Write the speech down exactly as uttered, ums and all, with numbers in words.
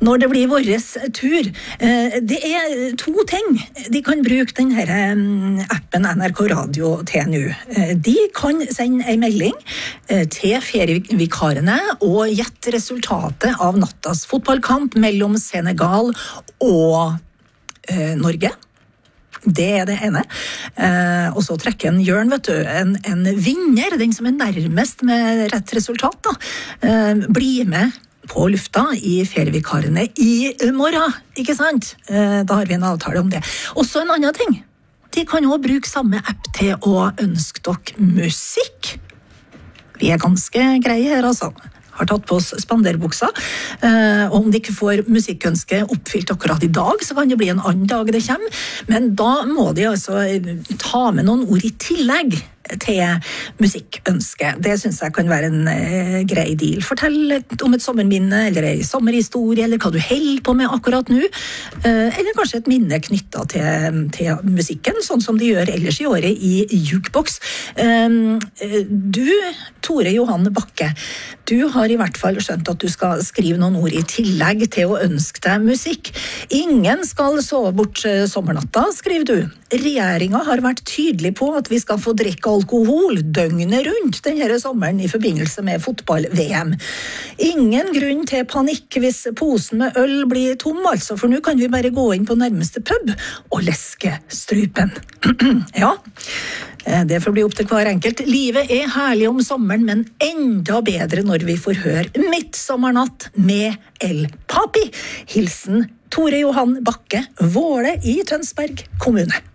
Når det blir våres tur, det er to ting de kan bruke denne appen N R K Radio til nå. De kan sende en melding til ferievikarene og gjette resultatet av nattas fotballkamp mellom Senegal og Norge. Det er det ene. Eh, og så trekker en Jørn, vet du, en, en vinner, den som er nærmest med rett resultat, da, eh, blir med på lufta i ferievikarene i morgen, ikke sant? Eh, da har vi en avtale om det. Og så en annen ting. De kan også bruke samme app til å ønske dere musikk. Vi er ganske greie her, altså. Har tatt på oss spanderbuksa. Eh, og om de ikke får musikkønske oppfylt akkurat i dag, så kan det bli en annen dag det kommer. Men da må de altså ta med noen ord i tillegg til musikkønske. Det synes jeg kan være en eh, grei deal. Fortell om et sommerminne, eller en sommerhistorie, eller hva du holder på med akkurat nå. Eh, eller kanskje et minne knyttet til, til musikken, sånn som de gjør ellers i året i Jukebox. Eh, du, Tore Johan Bakke, du har i hvert fall skjønt at du skal skrive noen ord i tillegg til å ønske deg musikk. Ingen skal sove bort sommernatta, skriver du. Regjeringen har vært tydelig på at vi skal få drikke alkohol døgnet rundt denne sommeren i forbindelse med fotball-V M. Ingen grunn til panikk hvis posen med øl blir tom, altså, for nå kan vi bare gå inn på nærmeste pub og leske strupen. Ja, det får bli opp til hver enkelt. Livet er herlig om sommeren, men enda bedre når vi får høre Midtsommernatt med El Papi. Hilsen Tore Johan Bakke, Våle i Tønsberg kommune.